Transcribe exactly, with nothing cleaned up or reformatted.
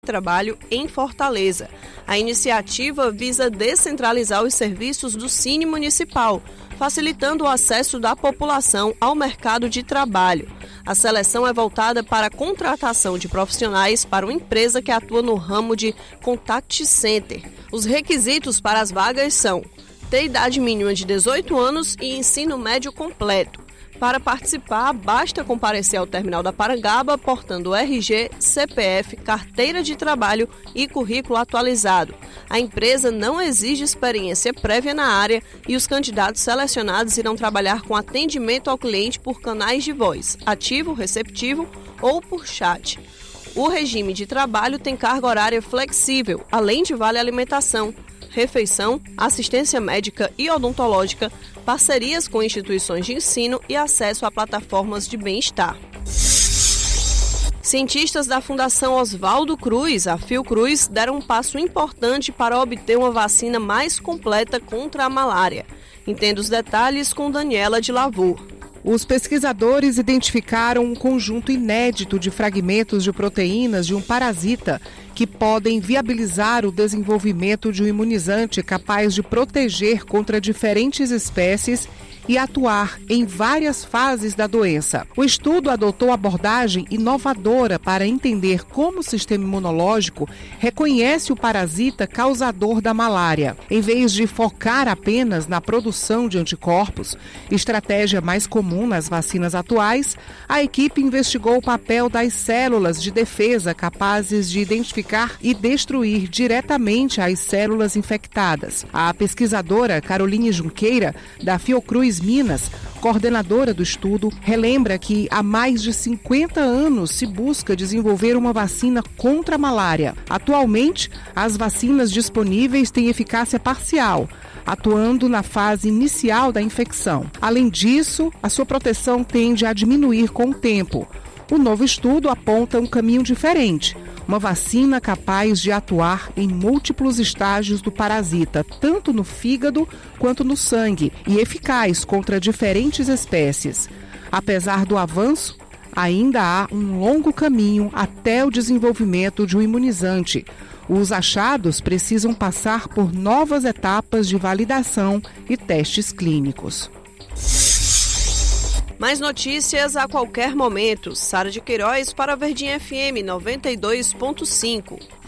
Trabalho em Fortaleza. A iniciativa visa descentralizar os serviços do Cine Municipal, facilitando o acesso da população ao mercado de trabalho. A seleção é voltada para a contratação de profissionais para uma empresa que atua no ramo de contact center. Os requisitos para as vagas são ter idade mínima de dezoito anos e ensino médio completo. Para participar, basta comparecer ao terminal da Parangaba portando R G, C P F, carteira de trabalho e currículo atualizado. A empresa não exige experiência prévia na área e os candidatos selecionados irão trabalhar com atendimento ao cliente por canais de voz, ativo, receptivo ou por chat. O regime de trabalho tem carga horária flexível, além de vale alimentação, refeição, assistência médica e odontológica, parcerias com instituições de ensino e acesso a plataformas de bem-estar. Cientistas da Fundação Oswaldo Cruz, a Fiocruz, deram um passo importante para obter uma vacina mais completa contra a malária. Entenda os detalhes com Daniela de Lavur. Os pesquisadores identificaram um conjunto inédito de fragmentos de proteínas de um parasita que podem viabilizar o desenvolvimento de um imunizante capaz de proteger contra diferentes espécies e atuar em várias fases da doença. O estudo adotou abordagem inovadora para entender como o sistema imunológico reconhece o parasita causador da malária. Em vez de focar apenas na produção de anticorpos, estratégia mais comum nas vacinas atuais, a equipe investigou o papel das células de defesa capazes de identificar e destruir diretamente as células infectadas. A pesquisadora Caroline Junqueira, da Fiocruz Minas, coordenadora do estudo, relembra que há mais de cinquenta anos se busca desenvolver uma vacina contra a malária. Atualmente, as vacinas disponíveis têm eficácia parcial, atuando na fase inicial da infecção. Além disso, a sua proteção tende a diminuir com o tempo. O novo estudo aponta um caminho diferente. Uma vacina capaz de atuar em múltiplos estágios do parasita, tanto no fígado quanto no sangue, e eficaz contra diferentes espécies. Apesar do avanço, ainda há um longo caminho até o desenvolvimento de um imunizante. Os achados precisam passar por novas etapas de validação e testes clínicos. Mais notícias a qualquer momento. Sara de Queiroz para a Verdinha F M noventa e dois ponto cinco.